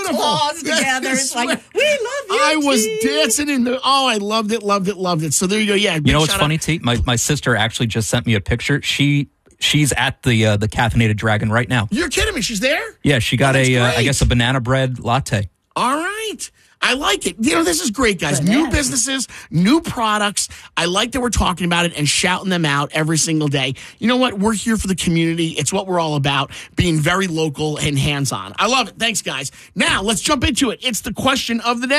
beautiful. claws together. It's like, we love you, I was T. dancing in the, I loved it. So there you go. Yeah. You know what's funny, T? My sister actually just sent me a picture. She's at the Caffeinated Dragon right now. You're kidding me. She's there? Yeah, she got I guess a banana bread latte. All right. I like it. This is great, guys. New businesses, new products. I like that we're talking about it and shouting them out every single day. You know what? We're here for the community. It's what we're all about, being very local and hands-on. I love it. Thanks, guys. Now, let's jump into it. It's the question of the day.